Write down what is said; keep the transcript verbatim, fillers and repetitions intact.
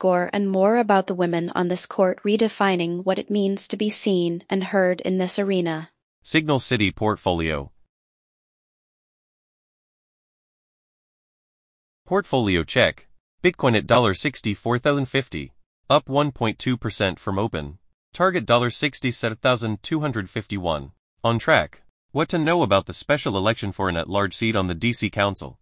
score and more about the women on this court redefining what it means to be seen and heard in this arena. Signal City Portfolio. Portfolio check. Bitcoin at sixty-four thousand fifty, up one point two percent from open. Target sixty-seven thousand two hundred fifty-one. On track. What to know about the special election for an at-large seat on the D C Council.